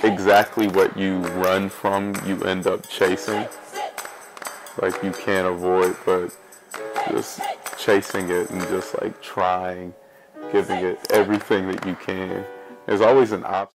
exactly what you run from, you end up chasing. Like you can't avoid, but just chasing it and just like trying, giving it everything that you can. There's always an obstacle.